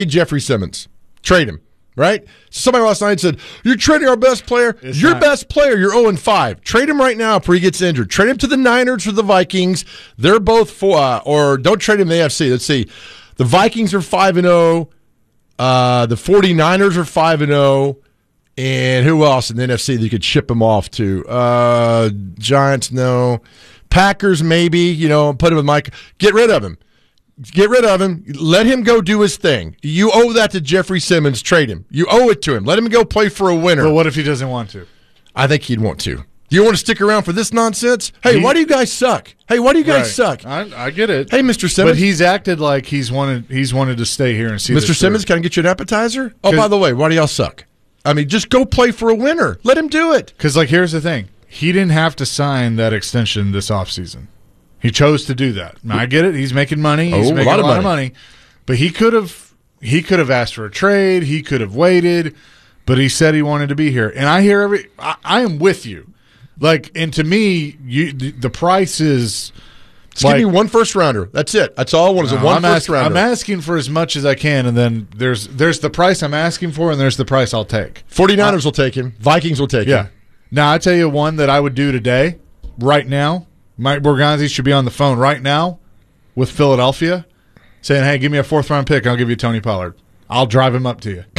Jeffrey Simmons. Trade him, right? Somebody last night said, you're trading our best player. Best player, you're 0-5. Trade him right now before he gets injured. Trade him to the Niners or the Vikings. They're both or don't trade him to the AFC. Let's see. The Vikings are 5-0. The 49ers are 5-0. And who else in the NFC that you could ship him off to? Giants, no. Packers, maybe, put him with Mike. Get rid of him. Let him go do his thing. You owe that to Jeffrey Simmons. Trade him. You owe it to him. Let him go play for a winner. But what if he doesn't want to? I think he'd want to. Do you want to stick around for this nonsense? Hey, why do you guys suck? Hey, why do you guys suck? I get it. Hey, Mr. Simmons. But he's acted like he's wanted to stay here and see Mr. Simmons, can I get you an appetizer? Oh, by the way, why do y'all suck? I mean, just go play for a winner. Let him do it. Because, here's the thing. He didn't have to sign that extension this offseason. He chose to do that. Now, I get it. He's making money. He's making a lot of money. But he could have asked for a trade. He could have waited. But he said he wanted to be here. And I am with you. And to me, the price is Just give me one first rounder. That's it. That's all I want is one first rounder. I'm asking for as much as I can, and then there's the price I'm asking for, and there's the price I'll take. 49ers will take him. Vikings will take him. Now, I tell you one that I would do today, right now. Mike Borgonzi should be on the phone right now with Philadelphia saying, hey, give me a fourth-round pick, and I'll give you Tony Pollard. I'll drive him up to you.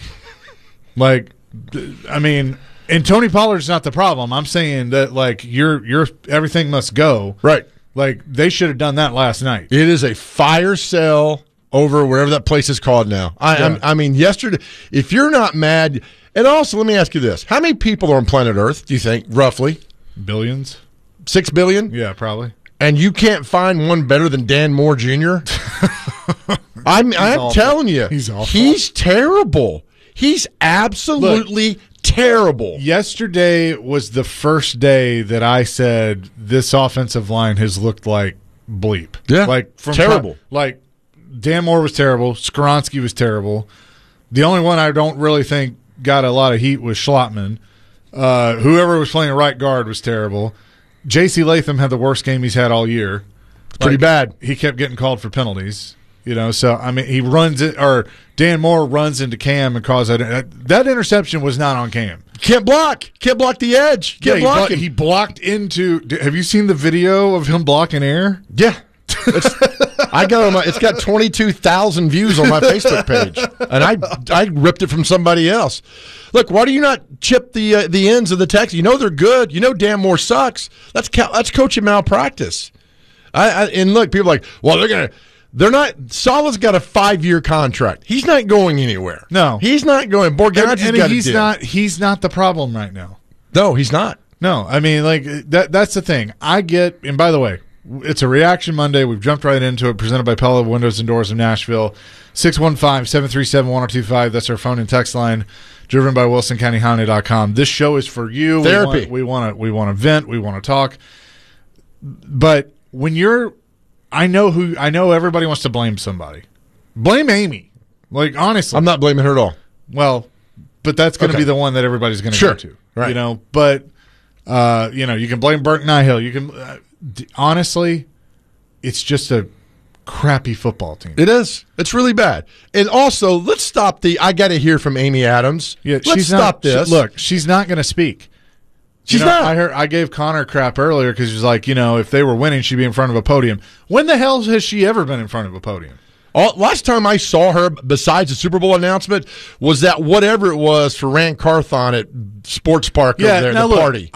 And Tony Pollard's not the problem. I'm saying that, your everything must go. Right. They should have done that last night. It is a fire sale over wherever that place is called now. I mean, yesterday, if you're not mad, and also let me ask you this. How many people are on planet Earth, do you think, roughly? Billions. 6 billion? Yeah, probably. And you can't find one better than Dan Moore Jr.? I'm telling you. He's awful. He's terrible. He's absolutely terrible. Yesterday was the first day that I said this offensive line has looked like bleep. Yeah, terrible. Dan Moore was terrible. Skoronski was terrible. The only one I don't really think got a lot of heat was Schlottman. Whoever was playing right guard was terrible. J.C. Latham had the worst game he's had all year. Pretty bad. He kept getting called for penalties. He runs it, or Dan Moore runs into Cam and causes that interception was not on Cam. Can't block the edge. Can't block him. He blocked into. Have you seen the video of him blocking air? Yeah, it's got 22,000 views on my Facebook page, and I ripped it from somebody else. Look, why do you not chip the ends of the text? You know they're good. You know Dan Moore sucks. That's coaching malpractice. And look, people are like, well, they're not. Salah's got a 5-year contract. He's not going anywhere. No, he's not going. Borgonzi's got he's not. He's not the problem right now. No, he's not. No, I mean, that's the thing. I get. And by the way, it's a Reaction Monday. We've jumped right into it. Presented by Pella Windows and Doors of Nashville. 615-737-1025. That's our phone and text line. Driven by WilsonCountyHyundai.com. This show is for you. Therapy. We want to vent. We want to talk. But when you're. I know everybody wants to blame somebody. Blame Amy. Honestly. I'm not blaming her at all. Well, but that's going to be the one that everybody's going to go to. Right. But you can blame Burke Nihill. You can honestly, it's just a crappy football team. It is. It's really bad. And also, let's stop I got to hear from Amy Adams. Yeah, let's stop this. Look, she's not going to speak. She's not. I gave Connor crap earlier because he was like, if they were winning, she'd be in front of a podium. When the hell has she ever been in front of a podium? Last time I saw her, besides the Super Bowl announcement, was that whatever it was for Rand Carthon at Sports Park over there at the party.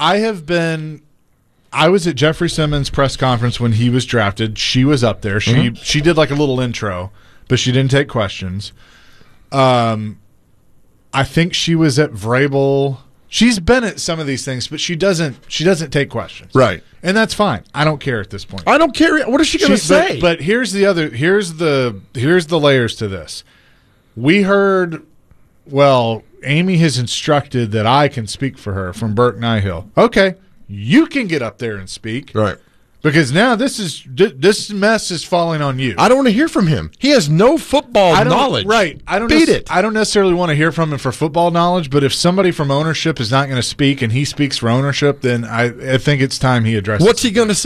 I was at Jeffrey Simmons' press conference when he was drafted. She was up there. She did a little intro, but she didn't take questions. I think she was at Vrabel. She's been at some of these things, but she doesn't take questions. Right. And that's fine. I don't care at this point. I don't care. What is she going to say? But here's the layers to this. We heard, Amy has instructed that I can speak for her from Burke Nihill. Okay. You can get up there and speak. Right. Because now this mess is falling on you. I don't want to hear from him. He has no football knowledge. Right. I don't necessarily want to hear from him for football knowledge, but if somebody from ownership is not going to speak and he speaks for ownership, then I think it's time he addresses What's he going to say?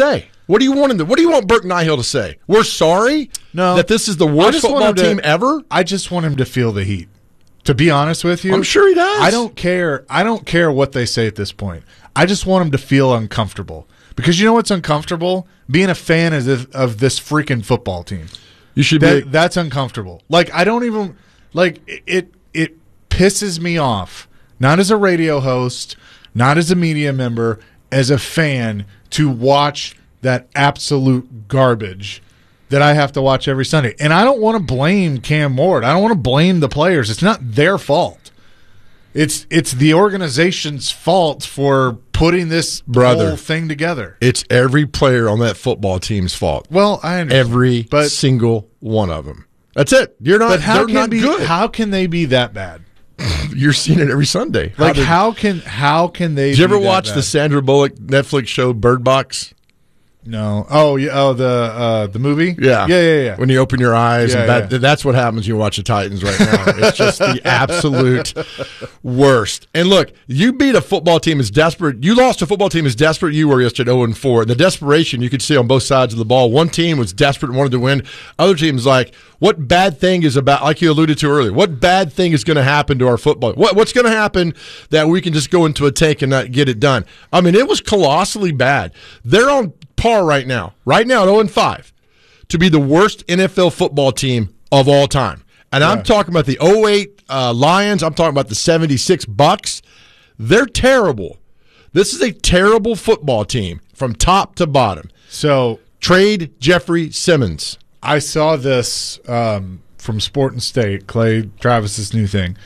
What do you want him to? What do you want Burke Nihill to say? We're sorry that this is the worst football team ever? I just want him to feel the heat. To be honest with you, I'm sure he does. I don't care what they say at this point. I just want him to feel uncomfortable. Because you know what's uncomfortable? Being a fan of this freaking football team. You should that's uncomfortable. Like, I don't even like it pisses me off. Not as a radio host, not as a media member, as a fan, to watch that absolute garbage that I have to watch every Sunday. And I don't want to blame Cam Ward. I don't want to blame the players. It's not their fault. It's the organization's fault for putting this whole thing together. It's every player on that football team's fault. Well, I understand. Every single one of them. That's it. You're not. But they're not good. How can they be that bad? You're seeing it every Sunday. Like, how can they? Did you ever watch the Sandra Bullock Netflix show Bird Box? No. Oh, yeah. Oh, the movie. Yeah. When you open your eyes, that's what happens when you watch the Titans right now. It's just the absolute worst. And look, you beat a football team as desperate. You lost a football team as desperate you were yesterday, 0-4. The desperation you could see on both sides of the ball. One team was desperate and wanted to win. Other teams like, what bad thing is about? Like you alluded to earlier, what bad thing is going to happen to our football? What's going to happen that we can just go into a tank and not get it done? I mean, it was colossally bad. They're on par right now at 0-5 to be the worst NFL football team of all time. And I'm talking about the 08 Lions. I'm talking about the 76 Bucks. They're terrible. This is a terrible football team from top to bottom. So trade Jeffrey Simmons. I saw this from Sport and State, Clay Travis's new thing.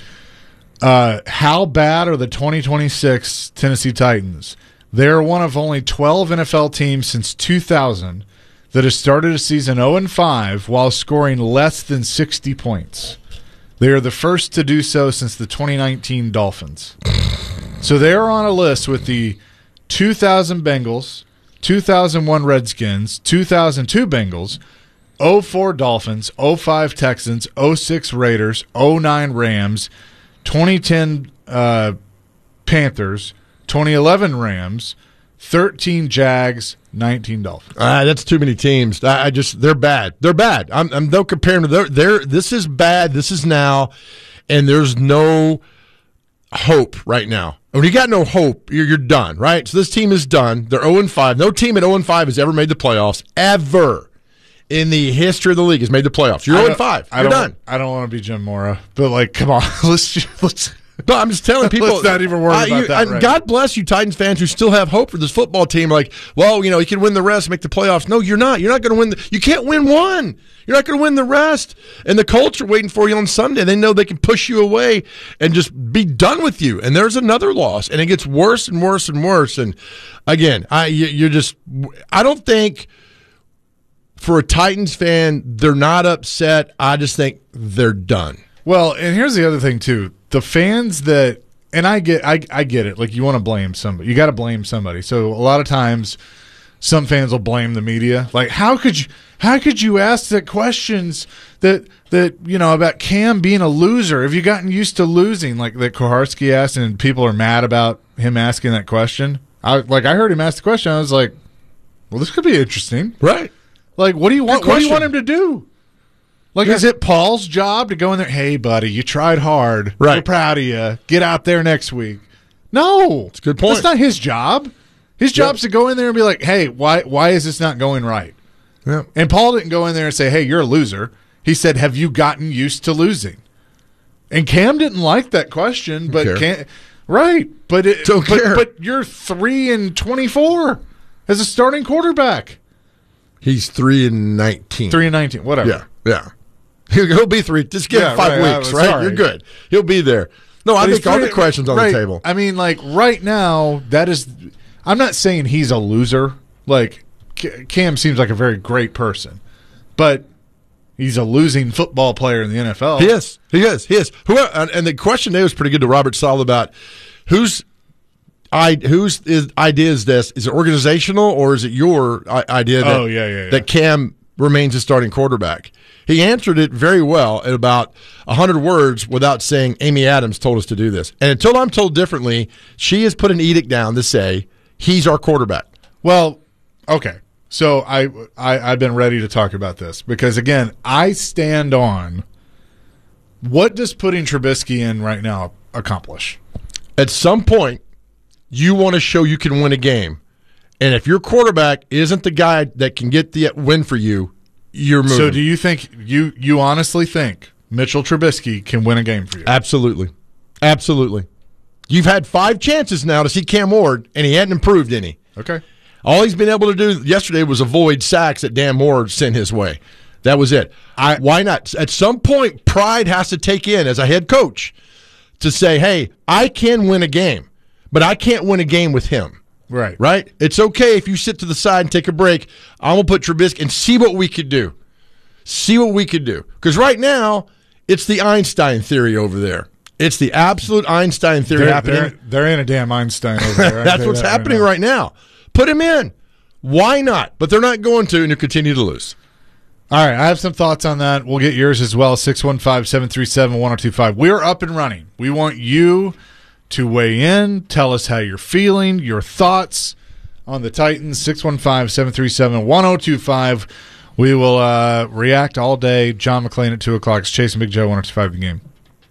How bad are the 2026 Tennessee Titans? They're one of only 12 NFL teams since 2000 that has started a season 0-5 while scoring less than 60 points. They are the first to do so since the 2019 Dolphins. So they're on a list with the 2000 Bengals, 2001 Redskins, 2002 Bengals, 04 Dolphins, 05 Texans, 06 Raiders, 09 Rams, 2010 Panthers, 2011 Rams, 13 Jags, 19 Dolphins. That's too many teams. They're bad. They're bad. I'm no comparing to their. This is bad. This is now, and there's no hope right now. When you got no hope, you're done, right? So this team is done. They're 0-5. No team at 0-5 has ever made the playoffs ever in the history of the league has made the playoffs. You're 0-5. You're done. I don't want to be Jim Mora, but like, come on, let's. No, I'm just telling people. Let's not even worry about that. Right. God bless you, Titans fans, who still have hope for this football team. Like, well, you can win the rest, make the playoffs. No, you're not. You're not going to win. You can't win one. You're not going to win the rest. And the Colts are waiting for you on Sunday. They know they can push you away and just be done with you. And there's another loss, and it gets worse and worse and worse. And again, I don't think for a Titans fan they're not upset. I just think they're done. Well, and here's the other thing too. The fans that, and I get it. Like, you want to blame somebody. You got to blame somebody. So a lot of times, some fans will blame the media. Like, how could you ask the questions that about Cam being a loser? Have you gotten used to losing? Like that Koharski asked, and people are mad about him asking that question. I heard him ask the question. I was like, well, this could be interesting, right? Like, what do you want? What do you want him to do? Like, is it Paul's job to go in there? Hey, buddy, you tried hard. Right. We're proud of you. Get out there next week. No. It's a good point. That's not his job. His job's to go in there and be like, hey, why is this not going right? Yeah. And Paul didn't go in there and say, hey, you're a loser. He said, have you gotten used to losing? And Cam didn't like that question, but right. But you're 3-24 as a starting quarterback. He's 3-19. 3-19, whatever. Yeah. He'll be 3. Just give him 5 weeks, right? Sorry. You're good. He'll be there. No, I think all the questions on the table. I mean, like, right now, I'm not saying he's a loser. Like, Cam seems like a very great person. But he's a losing football player in the NFL. He is. And the question there was pretty good to Robert Saleh about whose idea is this? Is it organizational, or is it your idea that Cam remains a starting quarterback? He answered it very well in about 100 words without saying Amy Adams told us to do this. And until I'm told differently, she has put an edict down to say he's our quarterback. Well, okay. So I've been ready to talk about this because, again, I stand on what does putting Trubisky in right now accomplish? At some point, you want to show you can win a game. And if your quarterback isn't the guy that can get the win for you, you're moving. So do you think you honestly think Mitchell Trubisky can win a game for you? Absolutely. Absolutely. You've had 5 chances now to see Cam Ward, and he hadn't improved any. Okay. All he's been able to do yesterday was avoid sacks that Dan Moore sent his way. That was it. Why not? At some point, pride has to take in as a head coach to say, hey, I can win a game, but I can't win a game with him. Right. Right? It's okay if you sit to the side and take a break. I'm going to put Trubisky and see what we could do. See what we could do. Because right now, it's the Einstein theory over there. It's the absolute Einstein theory happening. There ain't a damn Einstein over there. That's what's happening right now. Put him in. Why not? But they're not going to, and you continue to lose. All right, I have some thoughts on that. We'll get yours as well, 615-737-1025. We're up and running. We want you to weigh in, tell us how you're feeling, your thoughts on the Titans, 615-737-1025. We will react all day. John McClain at 2 o'clock. It's Chase and Big Joe, 1025 The Game.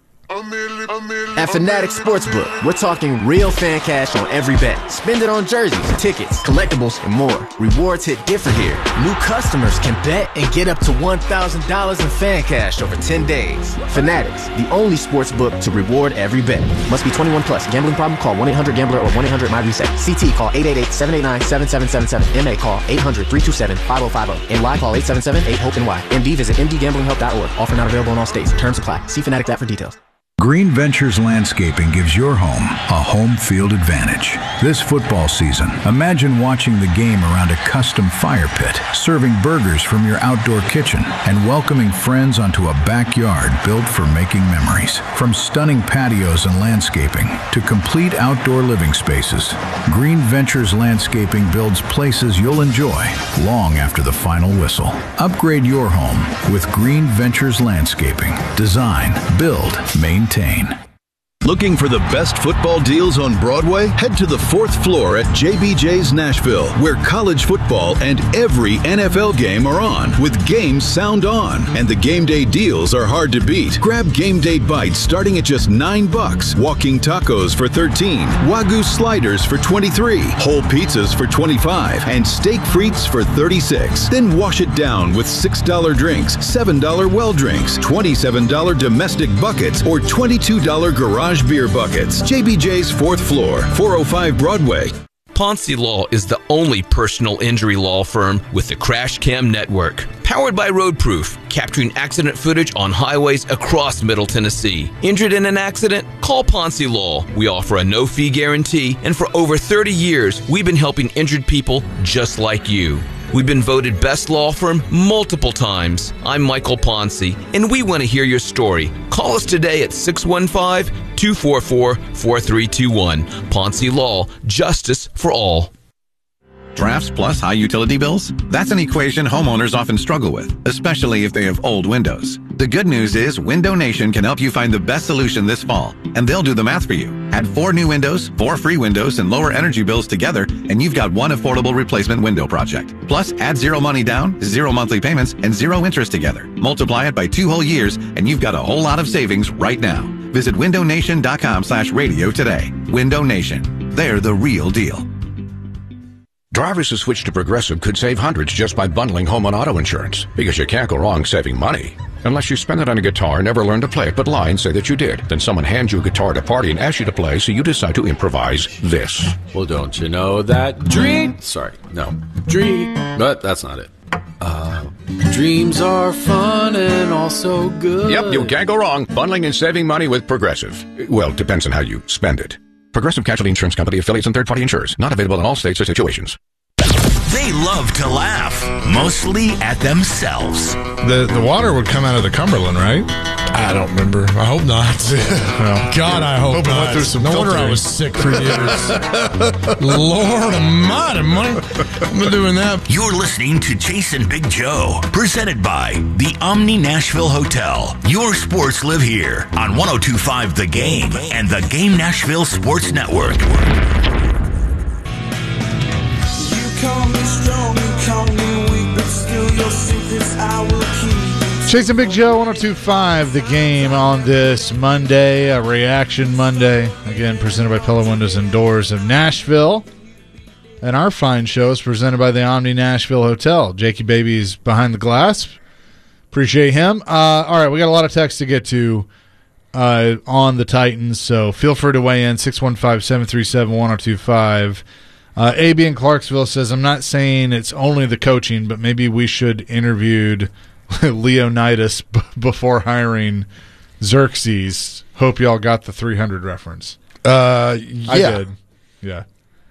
At Fanatics Sportsbook, we're talking real fan cash on every bet. Spend it on jerseys, tickets, collectibles, and more. Rewards hit different here. New customers can bet and get up to $1,000 in fan cash over 10 days. Fanatics, the only sportsbook to reward every bet. Must be 21 plus. Gambling problem? Call 1-800-GAMBLER or 1-800-MY-RESET. CT call 888-789-7777. MA call 800-327-5050. NY call 877-8-HOPE-NY. MD visit mdgamblinghelp.org. Offer not available in all states. Terms apply. See Fanatics app for details. Green Ventures Landscaping gives your home a home field advantage. This football season, imagine watching the game around a custom fire pit, serving burgers from your outdoor kitchen, and welcoming friends onto a backyard built for making memories. From stunning patios and landscaping to complete outdoor living spaces, Green Ventures Landscaping builds places you'll enjoy long after the final whistle. Upgrade your home with Green Ventures Landscaping. Design, build, maintain. Looking for the best football deals on Broadway? Head to the 4th floor at JBJ's Nashville, where college football and every NFL game are on, with games sound on. And the game day deals are hard to beat. Grab game day bites starting at just $9, walking tacos for $13, Wagyu sliders for $23, whole pizzas for $25, and steak frites for $36. Then wash it down with $6 drinks, $7 well drinks, $27 domestic buckets, or $22 garage beer buckets. JBJ's 4th floor, 405 Broadway. Ponce Law is the only personal injury law firm with the Crash Cam Network. Powered by Roadproof, capturing accident footage on highways across Middle Tennessee. Injured in an accident? Call Ponce Law. We offer a no-fee guarantee, and for over 30 years, we've been helping injured people just like you. We've been voted best law firm multiple times. I'm Michael Ponce, and we want to hear your story. Call us today at 615-244-4321. Ponce Law, justice for all. Drafts plus high utility bills? That's an equation homeowners often struggle with, especially if they have old windows. The good news is Window Nation can help you find the best solution this fall, and they'll do the math for you. Add 4 new windows, 4 free windows, and lower energy bills together, and you've got one affordable replacement window project. Plus, add 0 money down, 0 monthly payments, and 0 interest together. Multiply it by 2 whole years, and you've got a whole lot of savings right now. Visit windownation.com/radio today. Window Nation. They're the real deal. Drivers who switch to Progressive could save hundreds just by bundling home and auto insurance, because you can't go wrong saving money. Unless you spend it on a guitar, never learn to play it, but lie and say that you did. Then someone hands you a guitar at a party and asks you to play, so you decide to improvise this. Well, don't you know that but that's not it. Dreams are fun and also good. Yep, you can't go wrong bundling and saving money with Progressive. Well, depends on how you spend it. Progressive Casualty Insurance Company, affiliates, and third-party insurers. Not available in all states or situations. They love to laugh, mostly at themselves. The water would come out of the Cumberland, right? I don't remember. I hope not. Well, God, I hope not. Went through some no wonder filtering. I was sick for years. Lord almighty, Mike. I've been doing that. You're listening to Chase and Big Joe, presented by the Omni Nashville Hotel. Your sports live here on 102.5 The Game and the Game Nashville Sports Network. You call me strong, you call me your secrets I will keep. Chasing Big Joe, 102.5 The Game on this Monday, a Reaction Monday. Again, presented by Pillow Windows and Doors of Nashville. And our fine show is presented by the Omni Nashville Hotel. Jakey Baby's behind the glass. Appreciate him. All right, we got a lot of text to get to on the Titans, so feel free to weigh in, 615-737-1025. AB in Clarksville says, I'm not saying it's only the coaching, but maybe we should interviewed Leonidas before hiring Xerxes. Hope y'all got the 300 reference. Yeah. I did. Yeah.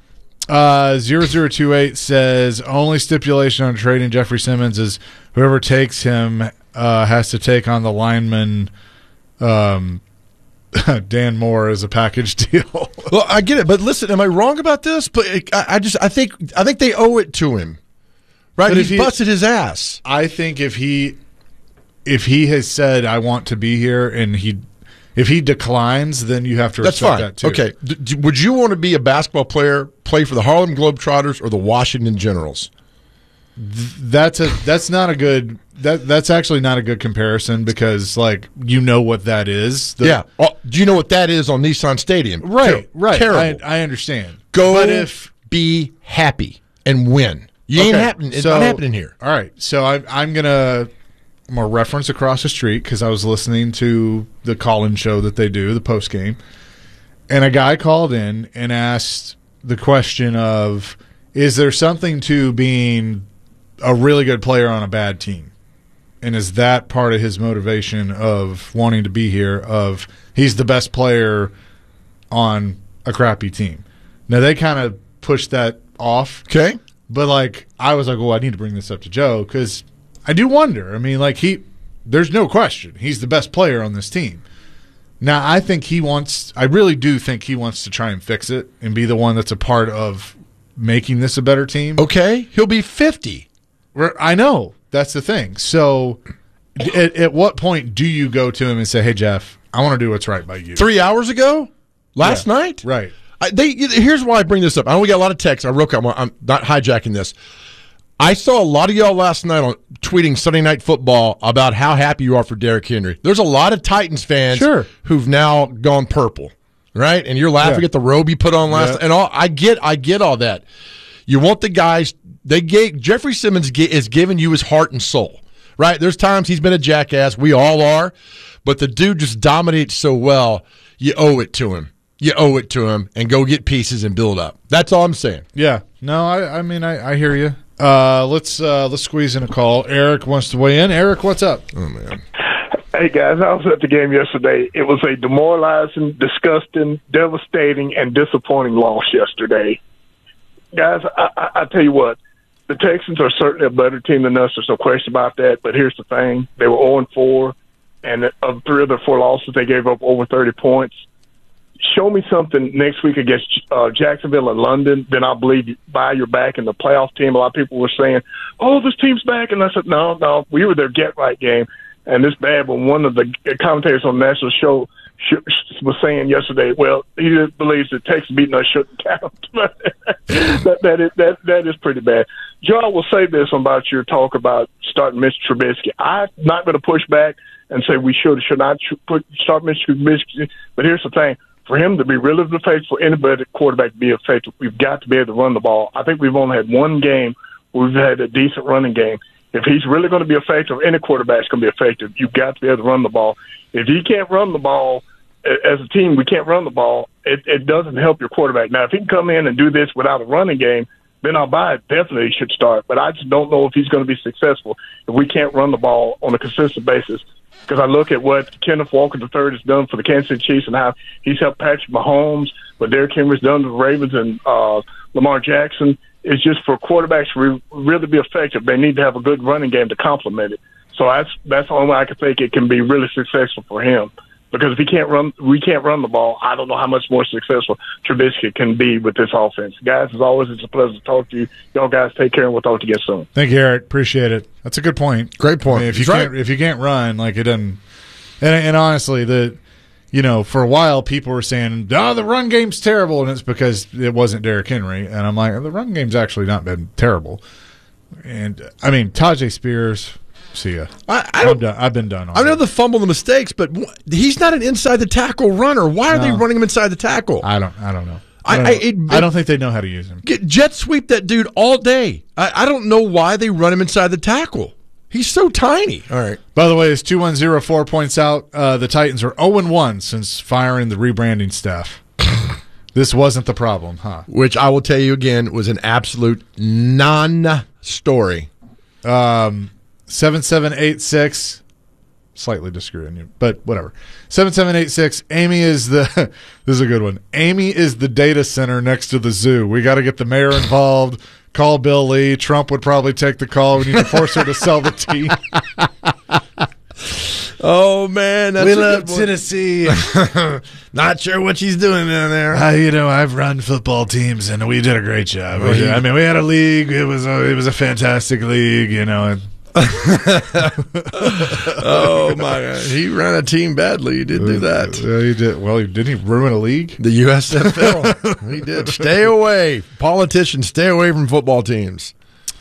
0028 says, only stipulation on trading Jeffrey Simmons is whoever takes him has to take on the lineman Dan Moore as a package deal. Well, I get it, but listen, am I wrong about this? But I think they owe it to him, right? He's busted his ass. I think if he has said I want to be here and if he declines, then you have to respect that too. Okay, would you want to be a basketball player, play for the Harlem Globetrotters or the Washington Generals? That's not a good. That's actually not a good comparison because, like, you know what that is. Do you know what that is on Nissan Stadium? Right. Terrible. I understand. Be happy and win. Ain't happening. It's not happening here. All right. So I'm gonna reference across the street because I was listening to the call-in show that they do, the post game, and a guy called in and asked the question of, is there something to being a really good player on a bad team? And is that part of his motivation of wanting to be here, of he's the best player on a crappy team? Now, they kind of pushed that off. Okay. But, like, I was like, well, I need to bring this up to Joe because I do wonder. I mean, like, there's no question. He's the best player on this team. Now, I really do think he wants to try and fix it and be the one that's a part of making this a better team. Okay. He'll be 50. I know. That's the thing. So at what point do you go to him and say, hey, Jeff, I want to do what's right by you? 3 hours ago? Last night? Right. Here's why I bring this up. I know we got a lot of texts. I'm not hijacking this. I saw a lot of y'all last night on tweeting Sunday Night Football about how happy you are for Derrick Henry. There's a lot of Titans fans who've now gone purple, right? And you're laughing at the robe you put on last night. And all. I get all that. You want the guys – Jeffrey Simmons is giving you his heart and soul, right? There's times he's been a jackass. We all are. But the dude just dominates so well, you owe it to him. You owe it to him and go get pieces and build up. That's all I'm saying. Yeah. No, I mean, I hear you. Let's squeeze in a call. Eric wants to weigh in. Eric, what's up? Oh, man. Hey, guys, I was at the game yesterday. It was a demoralizing, disgusting, devastating, and disappointing loss yesterday. Guys, I tell you what, the Texans are certainly a better team than us. There's no question about that. But here's the thing. They were 0-4, and of 3 of their 4 losses, they gave up over 30 points. Show me something next week against Jacksonville and London, then I'll believe you're back in the playoff team. A lot of people were saying, oh, this team's back. And I said, no, we were their get-right game. And this bad, but one of the commentators on the national show was saying yesterday, well, he believes that Texas beating us shouldn't count. that is pretty bad. Joe, I will say this about your talk about starting Mr. Trubisky. I'm not going to push back and say we should not start Mr. Trubisky, but here's the thing. For him to be really effective, for anybody quarterback to be effective, we've got to be able to run the ball. I think we've only had one game where we've had a decent running game. If he's really going to be effective, any quarterback's going to be effective. You've got to be able to run the ball. If you can't run the ball, as a team, we can't run the ball, it doesn't help your quarterback. Now, if he can come in and do this without a running game, then I'll buy it. Definitely he should start. But I just don't know if he's going to be successful if we can't run the ball on a consistent basis. Because I look at what Kenneth Walker III has done for the Kansas City Chiefs and how he's helped Patrick Mahomes, what Derrick Henry's done to the Ravens and Lamar Jackson. It's just for quarterbacks to really be effective, they need to have a good running game to complement it. So that's the only way I can think it can be really successful for him. Because if we can't run the ball, I don't know how much more successful Trubisky can be with this offense. Guys, as always, it's a pleasure to talk to you. Y'all guys take care, and we'll talk to you again soon. Thank you, Eric. Appreciate it. That's a good point. Great point. I mean, if you can't run, like it doesn't. And honestly, for a while, people were saying, the run game's terrible, and it's because it wasn't Derrick Henry. And I'm like, the run game's actually not been terrible. And I mean, Tajay Spears. See ya. I'm done. I've been done. I know the fumble, the mistakes, but he's not an inside the tackle runner. Why are they running him inside the tackle? I don't know. I don't think they know how to use him. Jet sweep that dude all day. I don't know why they run him inside the tackle. He's so tiny. All right. By the way, as 2104 points out, the Titans are 0-1 since firing the rebranding staff. This wasn't the problem, huh? Which I will tell you again was an absolute non-story. 7786. Slightly disagreeing you, but whatever. 7786. Amy is the. This is a good one. Amy is the data center next to the zoo. We got to get the mayor involved. Call Bill Lee. Trump would probably take the call. We need to force her to sell the team. Oh man, we love Tennessee. Not sure what she's doing down there. I've run football teams and we did a great job. We had a league. It was a fantastic league. Oh my God, he ran a team badly. He did do that. He did. Well, didn't he ruin a league? The USFL. He did. Stay away, politicians. Stay away from football teams.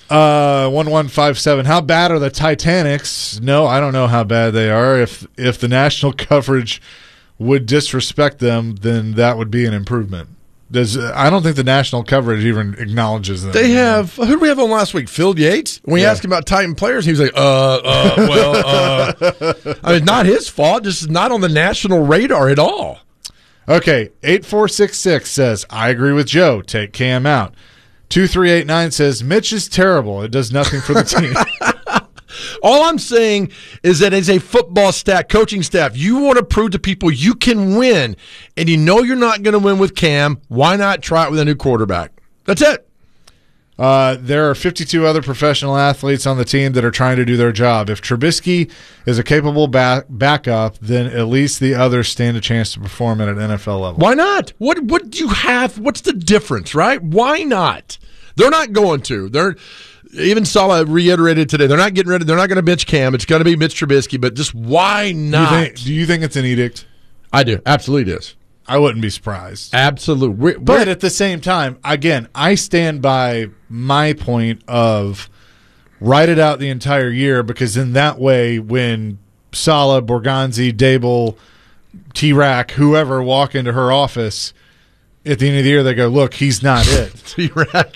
1157. How bad are the Titanics? No, I don't know how bad they are. If the national coverage would disrespect them, then that would be an improvement. I don't think the national coverage even acknowledges them. They have. Who did we have on last week? Phil Yates. When we asked him about Titan players, he was like, I mean, not his fault. Just not on the national radar at all. Okay, 8466 says, I agree with Joe. Take Cam out. 2389 says, Mitch is terrible. It does nothing for the team. All I'm saying is that as a football staff, coaching staff, you want to prove to people you can win, and you know you're not going to win with Cam. Why not try it with a new quarterback? That's it. There are 52 other professional athletes on the team that are trying to do their job. If Trubisky is a capable backup, then at least the others stand a chance to perform at an NFL level. Why not? What do you have? What's the difference, right? Why not? They're not going to. Even Saleh reiterated today, they're not getting rid of. They're not going to bench Cam. It's going to be Mitch Trubisky. But just why not? Do you think it's an edict? I do. Absolutely, it is. I wouldn't be surprised. Absolutely. But at the same time, again, I stand by my point of write it out the entire year, because in that way, when Saleh, Borgonzi, Dable, T-Rack, whoever walk into her office at the end of the year, they go, look, he's not it. T-Rack.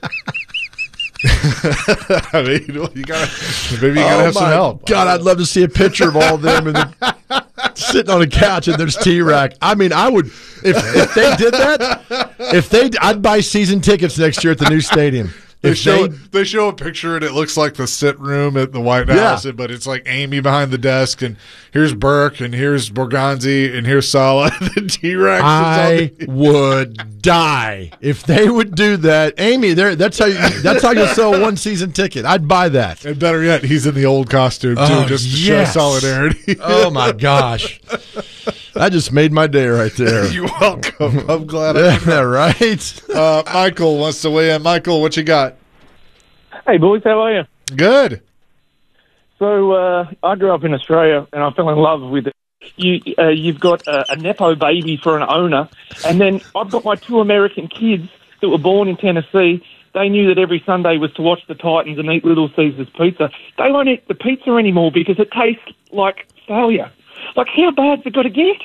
I mean, you gotta have some help. God, I'd love to see a picture of all of them and sitting on a couch and there's T-Rack. I mean, I would if they did that. I'd buy season tickets next year at the new stadium. They show a picture and it looks like the sit room at the White House, but it's like Amy behind the desk, and here's Burke, and here's Borgonzi, and here's Saleh, and T-Rex. I would die if they would do that. Amy, that's how you sell one season ticket. I'd buy that. And better yet, he's in the old costume too, just to show solidarity. Oh my gosh. That just made my day right there. You're welcome. I'm glad. Right? Michael wants to weigh in. Michael, what you got? Hey, boys, how are you? Good. So I grew up in Australia, and I fell in love with it. You've got a Nepo baby for an owner, and then I've got my two American kids that were born in Tennessee. They knew that every Sunday was to watch the Titans and eat Little Caesars pizza. They won't eat the pizza anymore because it tastes like failure. Like, how bad's it got to get?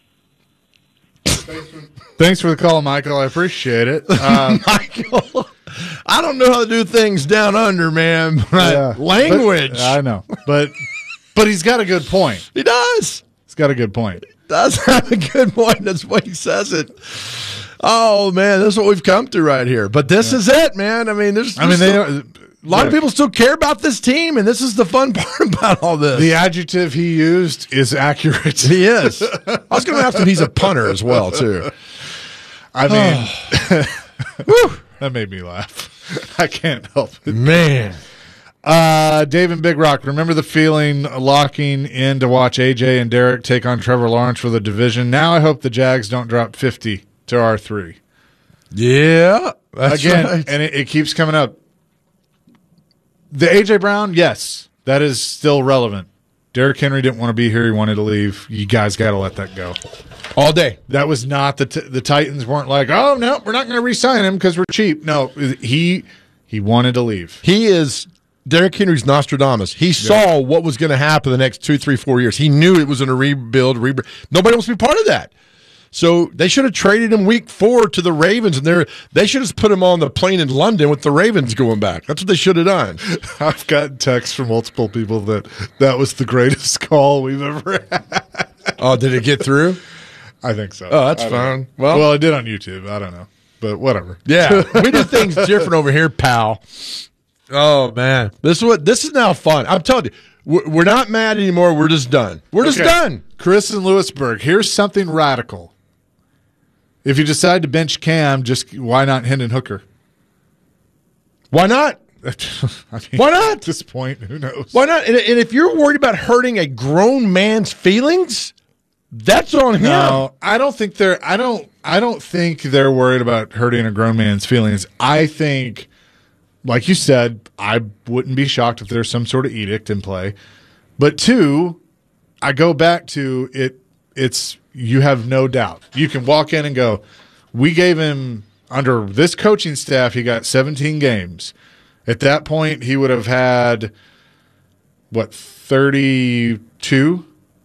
Thanks for the call, Michael. I appreciate it. Michael, I don't know how to do things down under, man. Language. I know. But he's got a good point. He does. He's got a good point. He does have a good point. That's why he says it. Oh, man, this is what we've come through right here. But this is it, man. I mean, a lot of people still care about this team, and this is the fun part about all this. The adjective he used is accurate. He is. I was going to ask him he's a punter as well, too. I mean, that made me laugh. I can't help it. Man. Dave and Big Rock, remember the feeling locking in to watch AJ and Derek take on Trevor Lawrence for the division? Now I hope the Jags don't drop 50 to R3. Yeah. That's again, right. And it keeps coming up. The A.J. Brown, yes, that is still relevant. Derrick Henry didn't want to be here. He wanted to leave. You guys got to let that go. All day. That was not the Titans weren't like, oh, no, we're not going to re-sign him because we're cheap. No, he He wanted to leave. He is Derrick Henry's Nostradamus. He saw what was going to happen the next 2, 3, 4 years. He knew it was going to rebuild. Nobody wants to be part of that. So they should have traded him week 4 to the Ravens, and they should have put him on the plane in London with the Ravens going back. That's what they should have done. I've gotten texts from multiple people that was the greatest call we've ever had. Oh, did it get through? I think so. Oh, that's fine. Well, it did on YouTube. I don't know, but whatever. Yeah, we do things different over here, pal. Oh man, this is now fun. I'm telling you. We're not mad anymore. We're just done. We're just done. Chris in Lewisburg, here's something radical. If you decide to bench Cam, just why not Hendon Hooker? Why not? I mean, why not? At this point, who knows? Why not? And if you're worried about hurting a grown man's feelings, that's on him. No, I don't think they're. I don't think they're worried about hurting a grown man's feelings. I think, like you said, I wouldn't be shocked if there's some sort of edict in play. But 2, I go back to it. It's you have no doubt. You can walk in and go, we gave him, under this coaching staff, he got 17 games. At that point, he would have had, 32?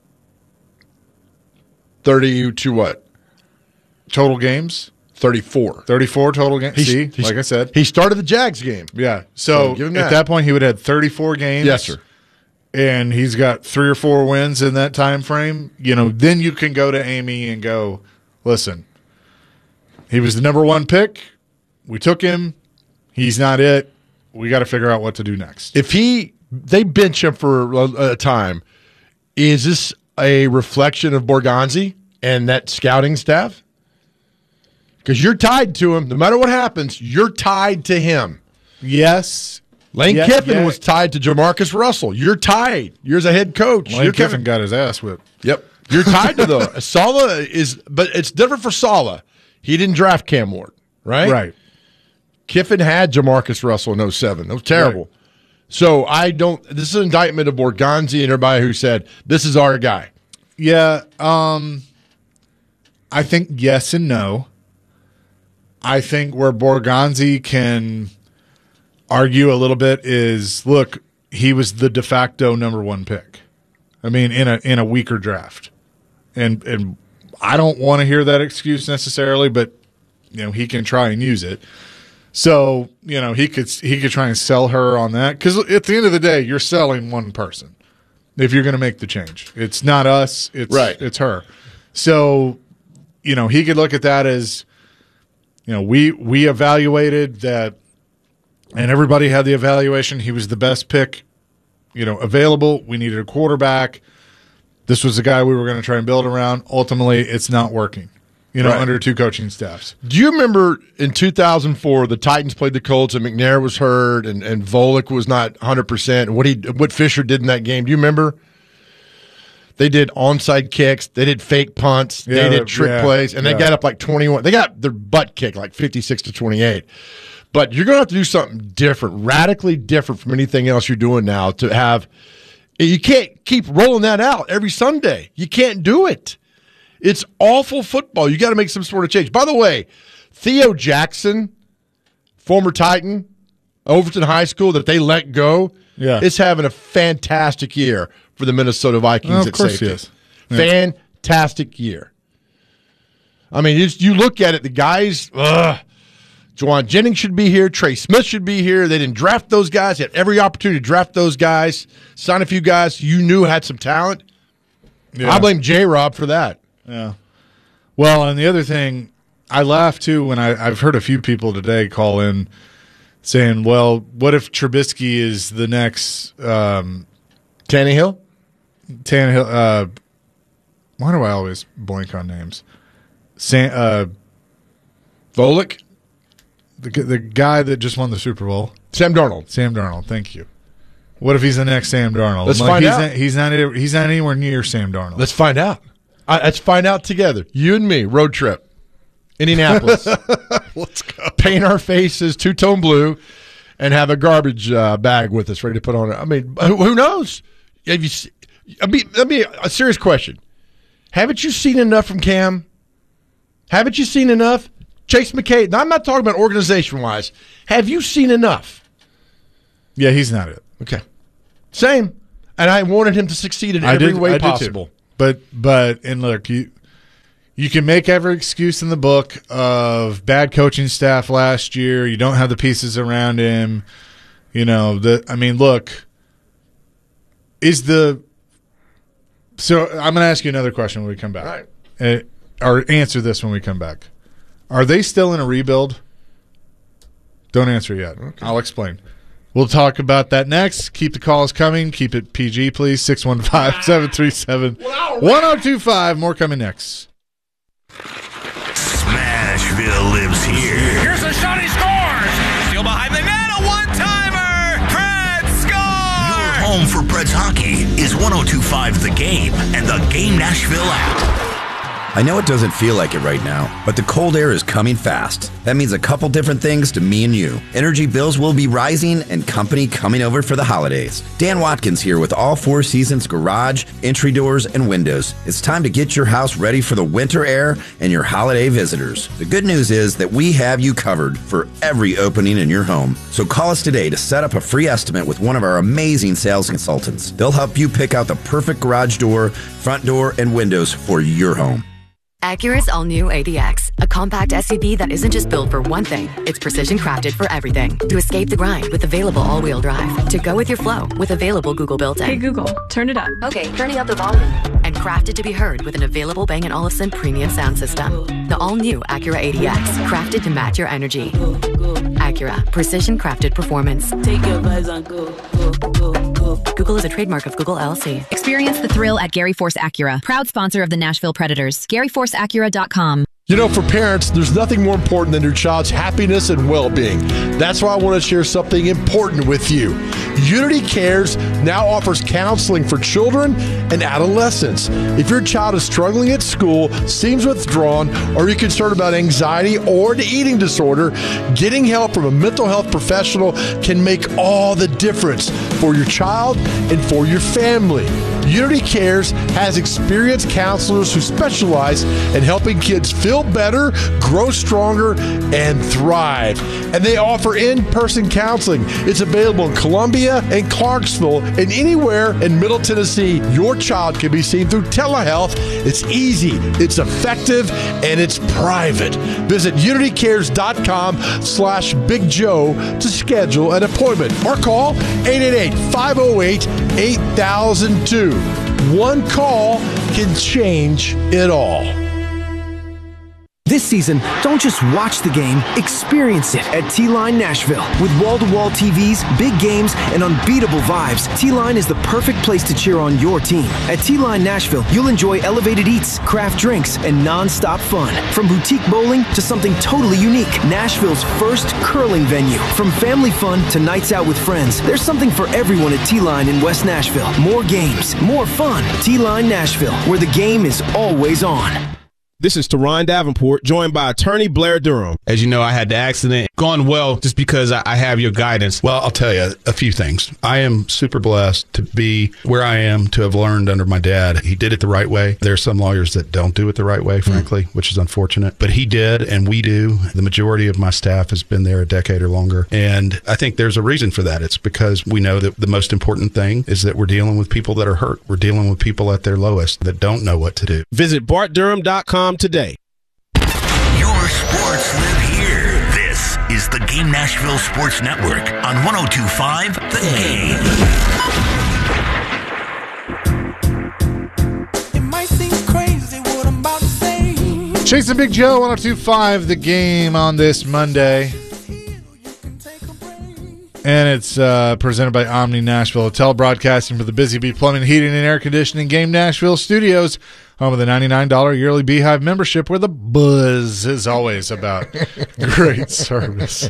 32 what? Total games? 34. 34 total games. Like I said. He started the Jags game. Yeah. So at that point, he would have had 34 games. Yes, sir. And he's got 3 or 4 wins in that time frame. Then you can go to Amy and go, listen, he was the number 1 pick. We took him. He's not it. We got to figure out what to do next. If they bench him for a time, is this a reflection of Borgonzi and that scouting staff? Because you're tied to him. No matter what happens, you're tied to him. Yes. Lane Kiffin was tied to Jamarcus Russell. You're tied. You're as a head coach. Lane Kiffin got his ass whipped. Yep. You're tied to the Saleh but it's different for Saleh. He didn't draft Cam Ward, right? Right. Kiffin had Jamarcus Russell in 07. That was terrible. Right. So this is an indictment of Borgonzi and everybody who said, this is our guy. Yeah. I think yes and no. I think where Borgonzi can argue a little bit is, look, he was the de facto number 1 pick. I mean, in a weaker draft, and I don't want to hear that excuse necessarily, but he can try and use it. So he could try and sell her on that, because at the end of the day, you're selling one person if you're going to make the change. It's not us. It's her. So he could look at that as, we evaluated that, and everybody had the evaluation. He was the best pick, available. We needed a quarterback. This was the guy we were going to try and build around. Ultimately, it's not working, under 2 coaching staffs. Do you remember in 2004, the Titans played the Colts and McNair was hurt and Volek was not 100%. What Fisher did in that game, do you remember? They did onside kicks. They did fake punts. They did trick plays, and they got up like 21. They got their butt kicked like 56-28. But you're going to have to do something different, radically different from anything else you're doing now to have – you can't keep rolling that out every Sunday. You can't do it. It's awful football. You got to make some sort of change. By the way, Theo Jackson, former Titan, Overton High School that they let go, is having a fantastic year for the Minnesota Vikings at safety. He is. Yeah. Fantastic year. I mean, you look at it, the guys – Juwan Jennings should be here. Trey Smith should be here. They didn't draft those guys. They had every opportunity to draft those guys, sign a few guys you knew had some talent. Yeah. I blame J-Rob for that. Yeah. Well, and the other thing, I laugh too when I've heard a few people today call in saying, well, what if Trubisky is the next Tannehill? Why do I always blank on names? Volek? The guy that just won the Super Bowl. Sam Darnold. Sam Darnold, thank you. What if he's the next Sam Darnold? Let's find out. He's not anywhere near Sam Darnold. Let's find out. Let's find out together. You and me, road trip. Indianapolis. Let's go. Paint our faces two-tone blue and have a garbage bag with us ready to put on it. I mean, who knows? Let me a serious question. Haven't you seen enough from Cam? Haven't you seen enough? Chase McKay, now I'm not talking about organization-wise. Have you seen enough? Yeah, he's not it. Okay. Same. And I wanted him to succeed in every way possible. But look, you can make every excuse in the book of bad coaching staff last year. You don't have the pieces around him. You know, look, so I'm going to ask you another question when we come back. Right. Or answer this when we come back. Are they still in a rebuild? Don't answer yet. Okay. I'll explain. We'll talk about that next. Keep the calls coming. Keep it PG, please. 615-737-1025. More coming next. Smashville lives here. Here's a shot. He scores. Steal behind the net. A one-timer. Preds score. Your home for Preds hockey is 102.5 The Game and the Game Nashville app. I know it doesn't feel like it right now, but the cold air is coming fast. That means a couple different things to me and you. Energy bills will be rising and company coming over for the holidays. Dan Watkins here with all Four Seasons garage, entry doors, and windows. It's time to get your house ready for the winter air and your holiday visitors. The good news is that we have you covered for every opening in your home. So call us today to set up a free estimate with one of our amazing sales consultants. They'll help you pick out the perfect garage door, front door, and windows for your home. Acura's all-new ADX, a compact SUV that isn't just built for one thing, it's precision crafted for everything. To escape the grind with available all-wheel drive. To go with your flow with available Google built-in. Hey Google, turn it up. Okay, turning up the volume. And crafted to be heard with an available Bang & Olufsen premium sound system. The all-new Acura ADX, crafted to match your energy. Acura, precision crafted performance. Take your vibes on go. Google is a trademark of Google LLC. Experience the thrill at Gary Force Acura, proud sponsor of the Nashville Predators. GaryForceAcura.com. You know, for parents, there's nothing more important than your child's happiness and well-being. That's why I want to share something important with you. Unity Cares now offers counseling for children and adolescents. If your child is struggling at school, seems withdrawn, or you're concerned about anxiety or an eating disorder, getting help from a mental health professional can make all the difference for your child and for your family. Unity Cares has experienced counselors who specialize in helping kids feel better, grow stronger, and thrive. And they offer in-person counseling. It's available in Columbia and Clarksville and anywhere in Middle Tennessee. Your child can be seen through telehealth. It's easy, it's effective, and it's private. Visit unitycares.com/Big Joe to schedule an appointment or call 888-508-8002. One call can change it all. This season, don't just watch the game, experience it at T-Line Nashville. With wall-to-wall TVs, big games, and unbeatable vibes, T-Line is the perfect place to cheer on your team. At T-Line Nashville, you'll enjoy elevated eats, craft drinks, and non-stop fun. From boutique bowling to something totally unique, Nashville's first curling venue. From family fun to nights out with friends, there's something for everyone at T-Line in West Nashville. More games, more fun. T-Line Nashville, where the game is always on. This is Teron Davenport, joined by attorney Blair Durham. As you know, I had the accident. Gone well just because I have your guidance. Well, I'll tell you a few things. I am super blessed to be where I am, to have learned under my dad. He did it the right way. There are some lawyers that don't do it the right way, frankly, which is unfortunate. But he did, and we do. The majority of my staff has been there a decade or longer. And I think there's a reason for that. It's because we know that the most important thing is that we're dealing with people that are hurt. We're dealing with people at their lowest that don't know what to do. Visit BartDurham.com today. Your sports live here. This is the Game Nashville Sports Network on 102.5 The Game. It might seem crazy what I'm about to say. Chasing Big Joe, 102.5 The Game on this Monday. And it's presented by Omni Nashville, telebroadcasting for the Busy Bee Plumbing, Heating, and Air Conditioning Game Nashville Studios, home of the $99 yearly Beehive membership, where the buzz is always about great service.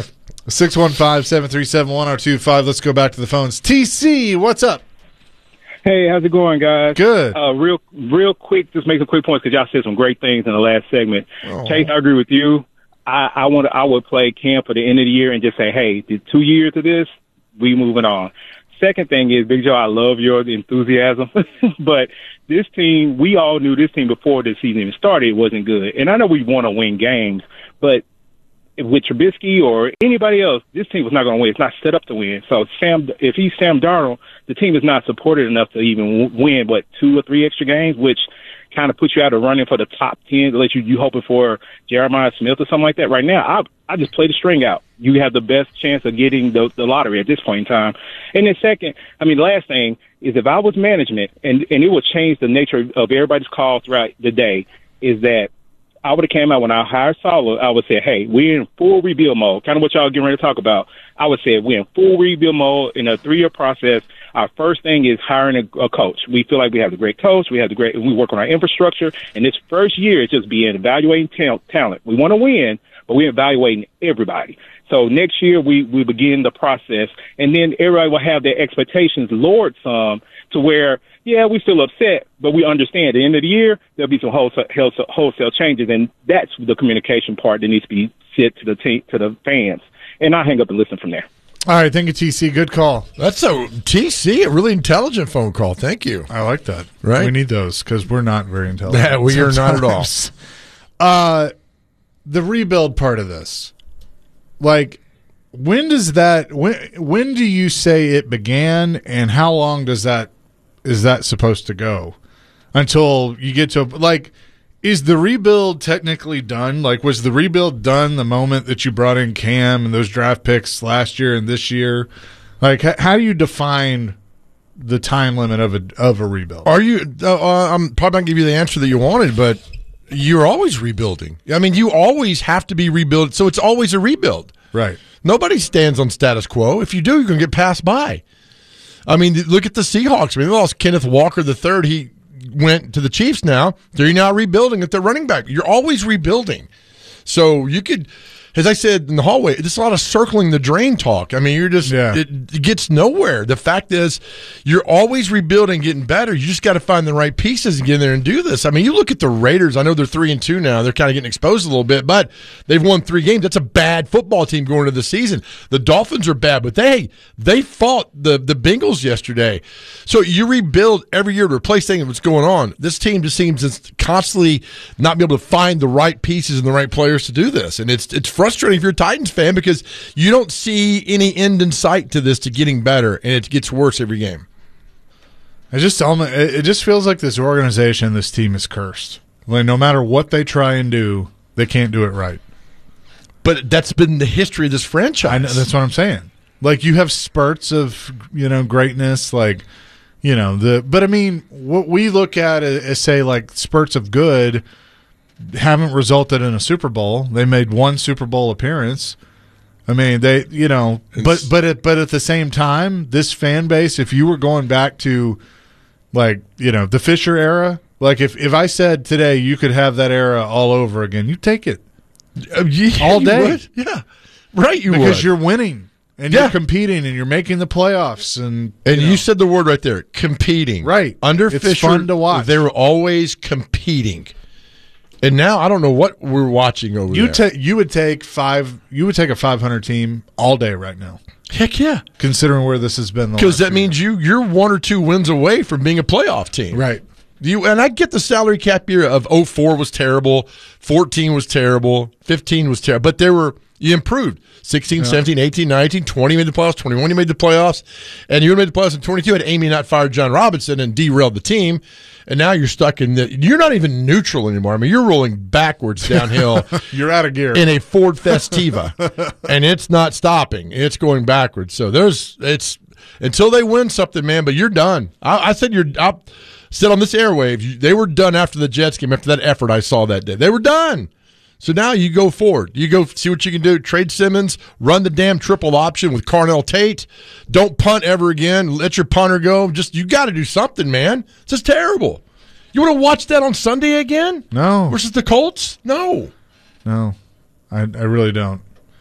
615-737-1025. Let's go back to the phones. TC, what's up? Hey, how's it going, guys? Good. Real quick, just make some quick points because y'all said some great things in the last segment. Oh. Chase, I agree with you. I would play camp for the end of the year and just say, hey, the 2 years of this, we moving on. Second thing is, Big Joe, I love your enthusiasm, but this team, we all knew this team before the season even started wasn't good. And I know we want to win games, but with Trubisky or anybody else, this team was not going to win. It's not set up to win. So if he's Sam Darnold, the team is not supported enough to even win, 2 or 3 extra games, which kind of puts you out of running for the top 10, to let you hoping for Jeremiah Smith or something like that. Right now, I just play the string out. You have the best chance of getting the lottery at this point in time. And then second, the last thing is, if I was management, and it would change the nature of everybody's call throughout the day, is that I would have came out when I hired Saleh. I would say, hey, we're in full rebuild mode, kind of what y'all getting ready to talk about. I would say we're in full rebuild mode in a 3-year process. Our first thing is hiring a coach. We feel like we have the great coach. We work on our infrastructure. And this first year is just evaluating talent. We want to win, but we're evaluating everybody. So next year we begin the process, and then everybody will have their expectations lowered some to where, yeah, we're still upset, but we understand at the end of the year there'll be some wholesale changes, and that's the communication part that needs to be said to the fans. And I'll hang up and listen from there. All right, thank you, TC. Good call. That's a really intelligent phone call. Thank you. I like that. Right? We need those because we're not very intelligent. Yeah, we are not at all. The rebuild part of this, like, when do you say it began, and how long is that supposed to go until you get to, like, is the rebuild technically done? Like, was the rebuild done the moment that you brought in Cam and those draft picks last year and this year? Like, how do you define the time limit of a rebuild? Are you? I'm probably not give you the answer that you wanted, but you're always rebuilding. You always have to be rebuilt, so it's always a rebuild. Right. Nobody stands on status quo. If you do, you're going to get passed by. Look at the Seahawks. They lost Kenneth Walker III. He went to the Chiefs now. They're now rebuilding at their running back. You're always rebuilding. So you could, as I said in the hallway, there's a lot of circling the drain talk. You're just, it gets nowhere. The fact is, you're always rebuilding, getting better. You just got to find the right pieces and get in there and do this. You look at the Raiders. I know they're 3-2 now. They're kind of getting exposed a little bit, but they've won 3 games. That's a bad football team going into the season. The Dolphins are bad, but they fought the Bengals yesterday. So you rebuild every year to replace things what's going on. This team just seems to constantly not be able to find the right pieces and the right players to do this. And it's frustrating if you're a Titans fan because you don't see any end in sight to this, to getting better, and it gets worse every game. It just feels like this organization, this team is cursed. Like, no matter what they try and do, they can't do it right. But that's been the history of this franchise. I know, that's what I'm saying. Like, you have spurts of, greatness, like, but what we look at is say, like, spurts of good haven't resulted in a Super Bowl. They made 1 Super Bowl appearance. but at the same time, this fan base, if you were going back to, the Fisher era, like if I said today you could have that era all over again, you'd take it all day. Yeah, right. Because you're winning. And you're competing, and you're making the playoffs, and you said the word right there, competing. Right. Under it's Fisher, fun to watch. They were always competing, and now I don't know what we're watching over there. You would take a 500 team all day right now. Heck yeah, considering where this has been. Because that means you're 1 or 2 wins away from being a playoff team. Right. And I get the salary cap year of 04 was terrible, 14 was terrible, 15 was terrible, but you improved. 16, 17, 18, 19, 20 made the playoffs, 21 you made the playoffs, and you made the playoffs in 22 had Amy not fired John Robinson and derailed the team, and now you're stuck you're not even neutral anymore. You're rolling backwards downhill. You're out of gear. In a Ford Festiva, and it's not stopping. It's going backwards. So it's until they win something, man, but you're done. I said on this airwave, they were done after the Jets game, after that effort I saw that day. They were done. So now you go forward. You go see what you can do. Trade Simmons, run the damn triple option with Carnell Tate. Don't punt ever again. Let your punter go. You got to do something, man. It's just terrible. You want to watch that on Sunday again? No. Versus the Colts? No. I really don't.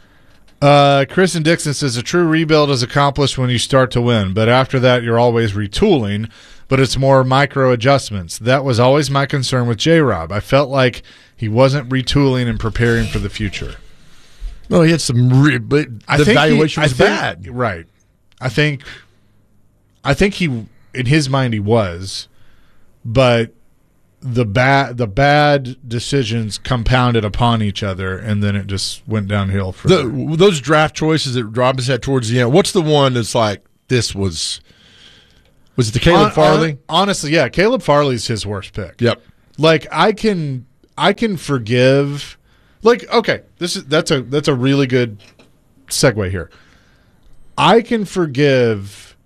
Chris and Dixon says a true rebuild is accomplished when you start to win, but after that you're always retooling, but it's more micro adjustments. That was always my concern with J-Rob. I felt like he wasn't retooling and preparing for the future. No, he had some but the valuation was bad. Right. I think he, in his mind, he was, but the bad decisions compounded upon each other, and then it just went downhill. For those draft choices that Robinson had towards the end. What's the one that's like this was it the Caleb Farley? Honestly, yeah, Caleb Farley's his worst pick. Yep. Like I can forgive. Like okay, that's a really good segue here. I can forgive,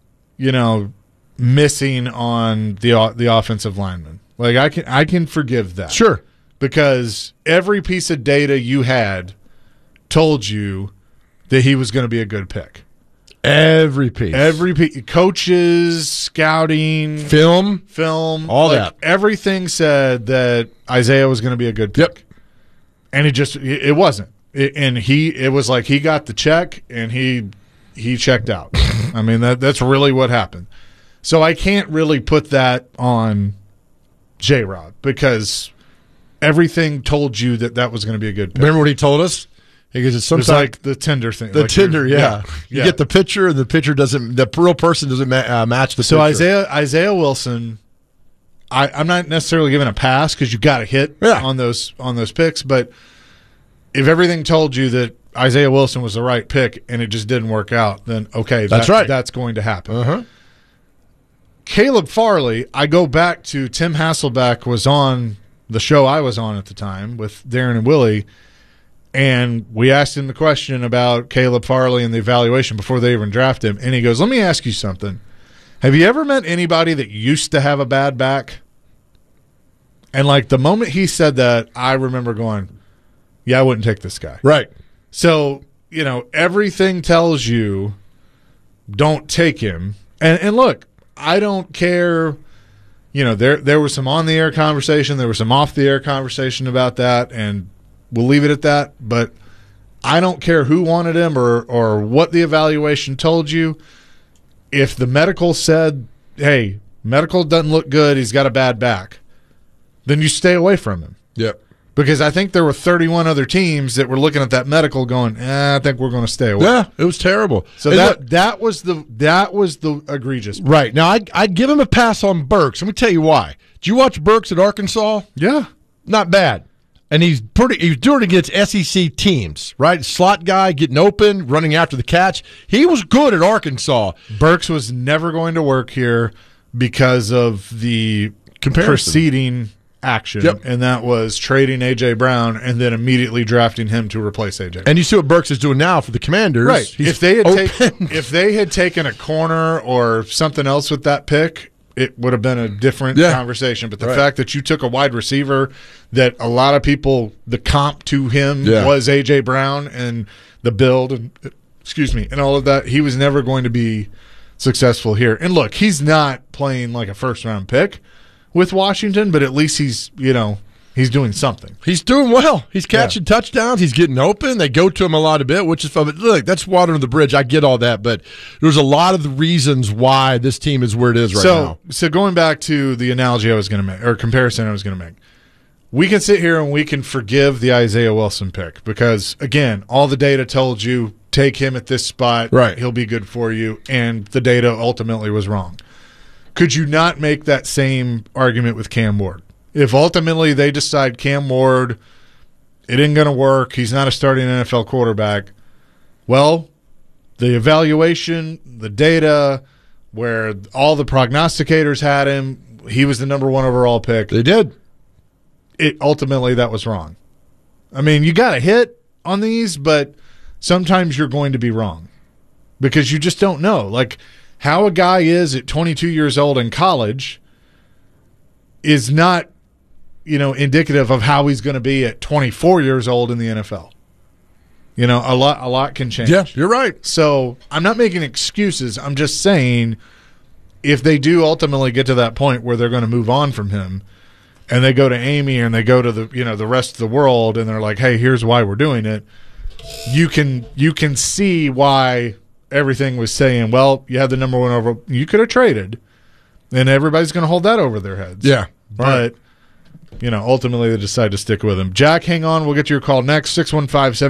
missing on the offensive lineman. Like I can forgive that. Sure. Because every piece of data you had told you that he was going to be a good pick. Every piece. Coaches, scouting, film, all that. Everything said that Isaiah was going to be a good pick. Yep. And it wasn't. It was like he got the check and he checked out. I mean, that's really what happened. So I can't really put that on J-Rod because everything told you that was going to be a good pick. Remember what he told us? Because it's sometimes like the Tinder thing. The Tinder, yeah. You get the picture, and the picture doesn't. The real person doesn't match the picture. So Isaiah Wilson, I'm not necessarily giving a pass because you got to hit on those picks. But if everything told you that Isaiah Wilson was the right pick and it just didn't work out, then okay, that's right. That's going to happen. Uh-huh. Caleb Farley, I go back to Tim Hasselbeck was on the show I was on at the time with Darren and Willie, and we asked him the question about Caleb Farley and the evaluation before they even drafted him, and he goes, let me ask you something. Have you ever met anybody that used to have a bad back? And like the moment he said that, I remember going, yeah, I wouldn't take this guy. Right. So, everything tells you don't take him. And look, I don't care. There was some on-the-air conversation. There was some off-the-air conversation about that, and we'll leave it at that. But I don't care who wanted him or what the evaluation told you. If the medical said, hey, medical doesn't look good, he's got a bad back, then you stay away from him. Yep. Because I think there were 31 other teams that were looking at that medical going, I think we're going to stay away. Yeah, it was terrible. So that was the egregious part. Right. Now, I'd give him a pass on Burks. Let me tell you why. Did you watch Burks at Arkansas? Yeah. Not bad. And he's doing it against SEC teams, right? Slot guy, getting open, running after the catch. He was good at Arkansas. Burks was never going to work here because of the preceding action, and that was trading A.J. Brown and then immediately drafting him to replace A.J. Brown. And you see what Burks is doing now for the Commanders. Right. He's if they had taken a corner or something else with that pick, it would have been a different conversation. But the fact that you took a wide receiver that a lot of people, the comp to him was A.J. Brown and the build, and all of that, he was never going to be successful here. And look, he's not playing like a first-round pick with Washington, but at least he's doing something. He's doing well. He's catching touchdowns. He's getting open. They go to him a lot a bit, which is fun. But look, that's water under the bridge. I get all that, but there's a lot of the reasons why this team is where it is right now. So going back to the analogy I was going to make, or comparison I was going to make, we can sit here and we can forgive the Isaiah Wilson pick because, again, all the data told you take him at this spot. Right. He'll be good for you, and the data ultimately was wrong. Could you not make that same argument with Cam Ward? If ultimately they decide Cam Ward, it ain't going to work, he's not a starting NFL quarterback, well, the evaluation, the data, where all the prognosticators had him, he was the number 1 overall pick. They did. Ultimately, that was wrong. I mean, you got to hit on these, but sometimes you're going to be wrong because you just don't know. Like, how a guy is at 22 years old in college is not, indicative of how he's going to be at 24 years old in the NFL. A lot can change. Yeah, you're right. So I'm not making excuses. I'm just saying if they do ultimately get to that point where they're going to move on from him and they go to Amy and they go to the rest of the world and they're like, hey, here's why we're doing it, you can see why everything was saying, well, you had the number 1 overall. You could have traded, and everybody's going to hold that over their heads. Yeah. But, ultimately they decide to stick with him. Jack, hang on. We'll get to your call next.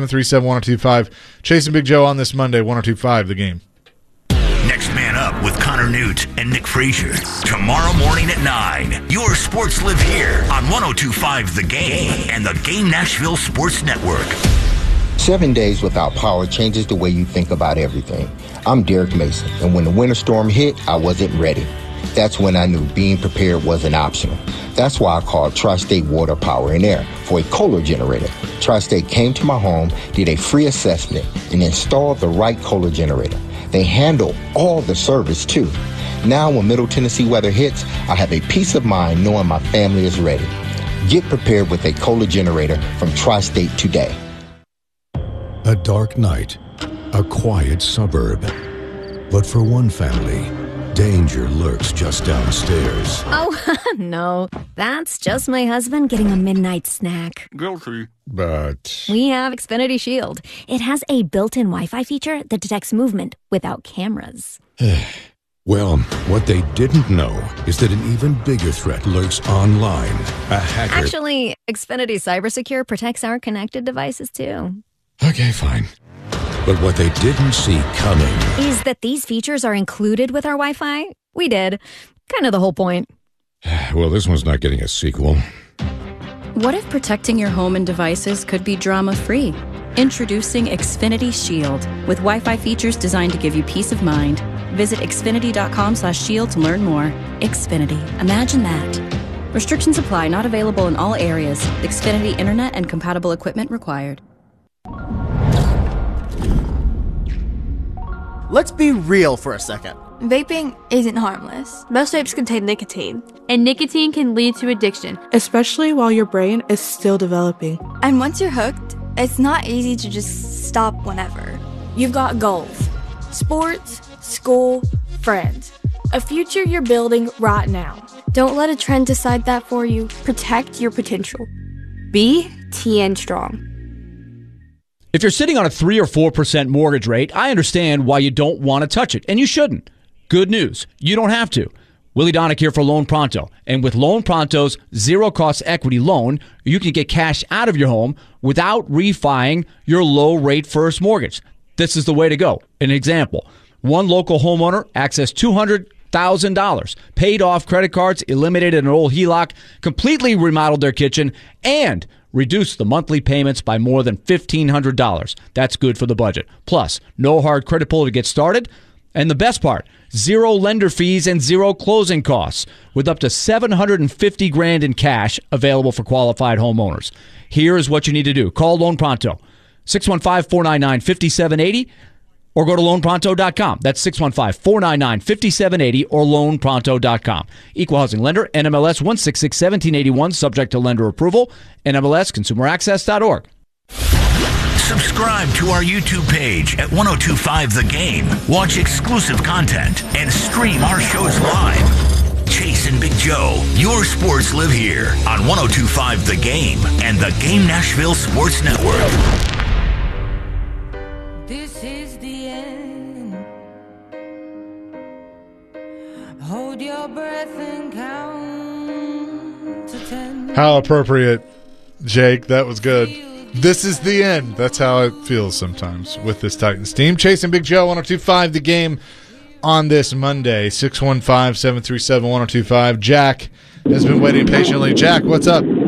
615-737-1025. Chasing Big Joe on this Monday, 1025 The Game. Next man up with Connor Connor Newt and Nick Frazier. Tomorrow morning at 9, your sports live here on 102.5 The Game and the Game Nashville Sports Network. 7 days without power changes the way you think about everything. I'm Derek Mason, and when the winter storm hit, I wasn't ready. That's when I knew being prepared wasn't optional. That's why I called Tri-State Water, Power, and Air for a Kohler generator. Tri-State came to my home, did a free assessment, and installed the right Kohler generator. They handle all the service, too. Now, when Middle Tennessee weather hits, I have a peace of mind knowing my family is ready. Get prepared with a Kohler generator from Tri-State today. A dark night, a quiet suburb. But for one family, danger lurks just downstairs. Oh, no. That's just my husband getting a midnight snack. Guilty. But We have Xfinity Shield. It has a built-in Wi-Fi feature that detects movement without cameras. Well, what they didn't know is that an even bigger threat lurks online. A hacker. Actually, Xfinity CyberSecure protects our connected devices, too. Okay, fine. But what they didn't see coming Is that these features are included with our Wi-Fi? We did. Kind of the whole point. Well, this one's not getting a sequel. What if protecting your home and devices could be drama-free? Introducing Xfinity Shield, with Wi-Fi features designed to give you peace of mind. Visit xfinity.com/shield to learn more. Xfinity. Imagine that. Restrictions apply. Not available in all areas. Xfinity Internet and compatible equipment required. Let's be real for a second. Vaping isn't harmless. Most vapes contain nicotine. And nicotine can lead to addiction, especially while your brain is still developing. And once you're hooked, it's not easy to just stop whenever. You've got goals. Sports, school, friends. A future you're building right now. Don't let a trend decide that for you. Protect your potential. Be TN Strong. If you're sitting on a 3 or 4% mortgage rate, I understand why you don't want to touch it, and you shouldn't. Good news, you don't have to. Willie Donick here for Loan Pronto. And with Loan Pronto's zero-cost equity loan, you can get cash out of your home without refining your low-rate first mortgage. This is the way to go. An example, one local homeowner accessed $200,000, paid off credit cards, eliminated an old HELOC, completely remodeled their kitchen, and reduce the monthly payments by more than $1,500. That's good for the budget. Plus, no hard credit pull to get started. And the best part, zero lender fees and zero closing costs, with up to $750,000 in cash available for qualified homeowners. Here is what you need to do. Call Loan Pronto, 615-499-5780, or go to loanpronto.com. That's 615-499-5780 or loanpronto.com. Equal housing lender, NMLS 1661781, subject to lender approval, NMLSconsumeraccess.org. Subscribe to our YouTube page at 102.5 The Game. Watch exclusive content and stream our shows live. Chase and Big Joe, your sports live here on 102.5 The Game and the Game Nashville Sports Network. This is the end. Hold your breath and count to 10. How appropriate, Jake. That was good. This is the end. That's how it feels sometimes with this Titans team. Chase and Big Joe, 102.5 The Game on this Monday, 615-737-1025. Jack has been waiting patiently. Jack, what's up? To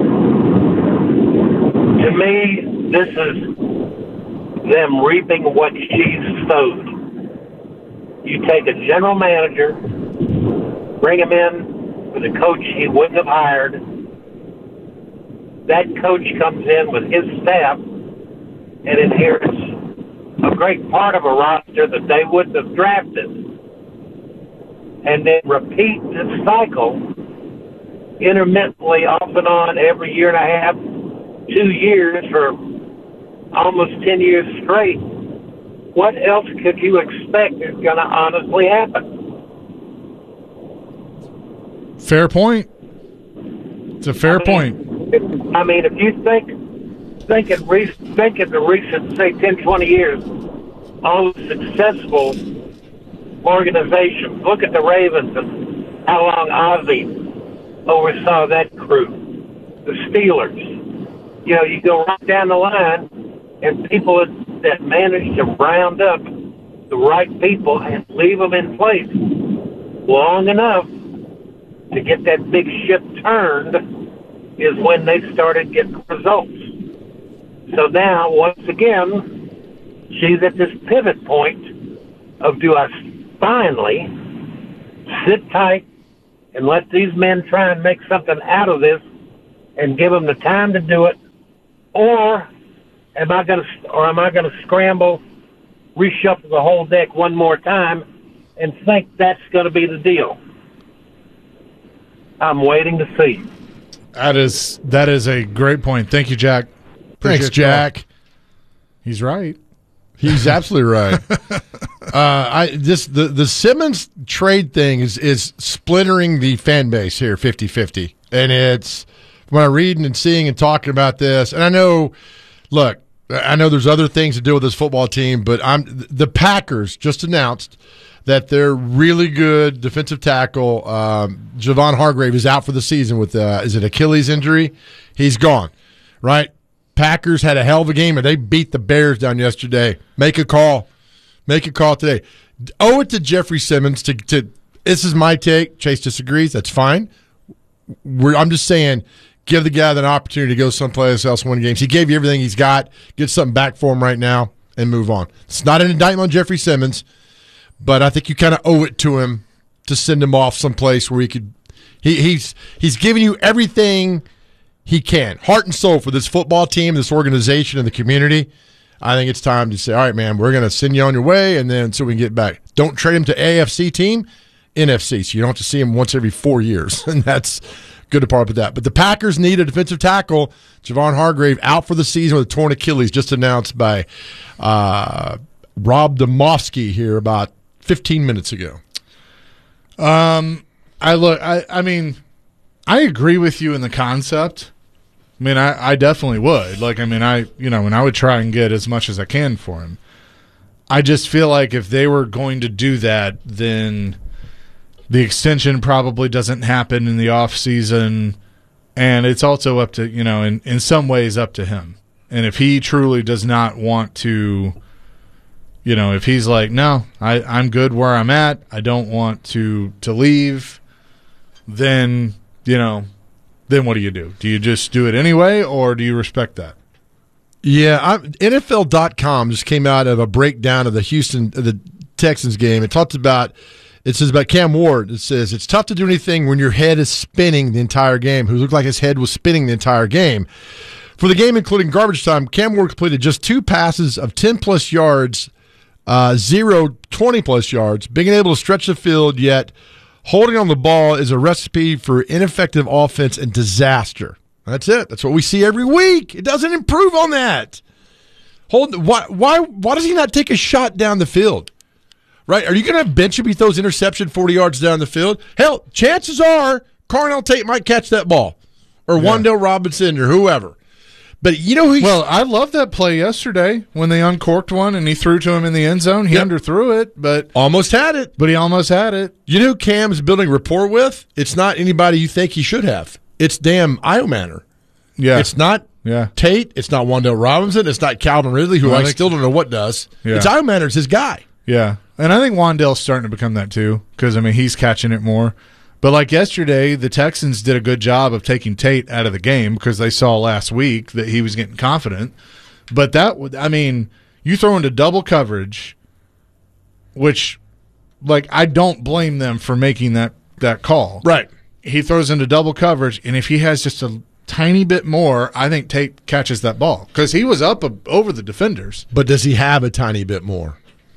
me, this is them reaping what she's sowed. You take a general manager, bring him in with a coach he wouldn't have hired. That coach comes in with his staff and inherits a great part of a roster that they wouldn't have drafted. And then repeat this cycle intermittently off and on every year and a half, 2 years for almost 10 years straight. What else could you expect is going to honestly happen? Fair point. It's a fair point. I mean, if you think in the recent, say, 10, 20 years, all the successful organizations, look at the Ravens and how long Ozzie oversaw that crew. The Steelers. You know, you go right down the line, and people that manage to round up the right people and leave them in place. long enough to get that big ship turned is when they started getting results. So now, once again, she's at this pivot point of, do I finally sit tight and let these men try and make something out of this and give them the time to do it, or am I going to scramble, reshuffle the whole deck one more time, and think that's going to be the deal? I'm waiting to see. That is a great point. Thank you, Jack. Thanks, Jack. He's right. He's absolutely right. The Simmons trade thing is splintering the fan base here 50-50. And it's when I'm reading and seeing and talking about this, and I know there's other things to do with this football team, but the Packers just announced that their really good defensive tackle, Javon Hargrave, is out for the season with is it Achilles injury? He's gone, right? Packers had a hell of a game, and they beat the Bears down yesterday. Make a call today. Owe it to Jeffrey Simmons to this is my take. Chase disagrees. That's fine. I'm just saying, give the guy that opportunity to go someplace else and win games. He gave you everything he's got. Get something back for him right now and move on. It's not an indictment on Jeffrey Simmons, but I think you kind of owe it to him to send him off someplace where he could. He's giving you everything he can, heart and soul, for this football team, this organization, and the community. I think it's time to say, all right, man, we're going to send you on your way, and then so we can get back. Don't trade him to AFC team, NFC, so you don't have to see him once every 4 years, and that's good to part with that. But the Packers need a defensive tackle. Javon Hargrave out for the season with a torn Achilles, just announced by Rob Demovsky here about 15 minutes ago. I mean, I agree with you in the concept. I mean, I definitely would. And I would try and get as much as I can for him. I just feel like if they were going to do that, then the extension probably doesn't happen in the off season, and it's also up to, in some ways up to him. And if he truly does not want to, if he's like, no, I'm good where I'm at, I don't want to leave, then, then what do you do? Do you just do it anyway, or do you respect that? Yeah, NFL.com just came out of a breakdown of the Texans game. It says about Cam Ward. It says, it's tough to do anything when your head is spinning the entire game. Who looked like his head was spinning the entire game. For the game, including garbage time, Cam Ward completed just 2 passes of 10-plus yards, 0 20-plus yards, being able to stretch the field, yet holding on the ball is a recipe for ineffective offense and disaster. That's it. That's what we see every week. It doesn't improve on that. Why does he not take a shot down the field? Right? Are you going to bench him if he throws interception 40 yards down the field? Hell, chances are Carnell Tate might catch that ball, or Wan'Dale Robinson, or whoever. But well, I love that play yesterday when they uncorked one and he threw to him in the end zone. He underthrew it, but almost had it. But he almost had it. You know who Cam's building rapport with? It's not anybody you think he should have. It's damn Iomanner. Yeah. It's not Tate. It's not Wan'Dale Robinson. It's not Calvin Ridley, who I still don't know what does. Yeah. It's Iomanner's his guy. Yeah. And I think Wan'Dale's starting to become that too, because, he's catching it more. But like yesterday, the Texans did a good job of taking Tate out of the game because they saw last week that he was getting confident. But you throw into double coverage, which, I don't blame them for making that call. Right. He throws into double coverage, and if he has just a tiny bit more, I think Tate catches that ball because he was up over the defenders. But does he have a tiny bit more?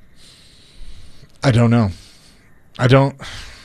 I don't know. I don't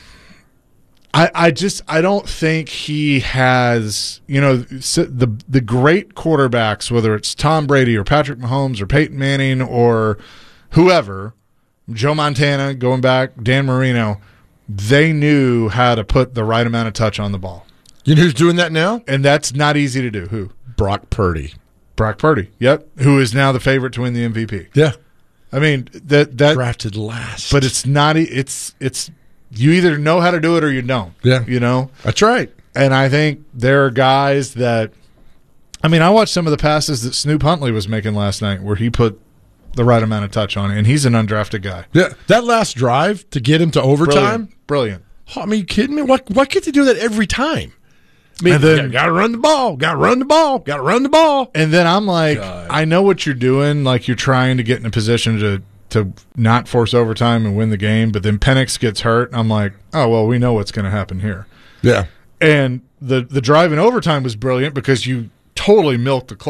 think he has, the great quarterbacks, whether it's Tom Brady or Patrick Mahomes or Peyton Manning or whoever, Joe Montana, going back, Dan Marino, they knew how to put the right amount of touch on the ball. You know who's doing that now? And that's not easy to do. Who? Brock Purdy. Yep. Who is now the favorite to win the MVP. Yeah. That drafted last. But it's not, it's you either know how to do it or you don't. Yeah. That's right. And I think there are guys that, I watched some of the passes that Snoop Huntley was making last night where he put the right amount of touch on it, and he's an undrafted guy. Yeah. That last drive to get him to overtime. Brilliant. I mean, you kidding me? Why can't they do that every time? I mean, and then, got to run the ball. Got to run the ball. Got to run the ball. And then I'm like, I know what you're doing. Like, you're trying to get in a position to not force overtime and win the game. But then Penix gets hurt. I'm like, oh, well, we know what's going to happen here. Yeah. And the drive in overtime was brilliant because you totally milked the clock.